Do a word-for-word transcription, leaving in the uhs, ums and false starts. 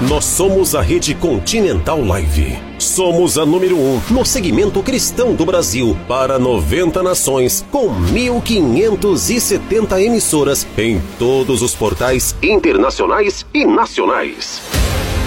Nós somos a Rede Continental Live. Somos a número um no segmento cristão do Brasil para noventa nações, com mil quinhentas e setenta emissoras em todos os portais internacionais e nacionais.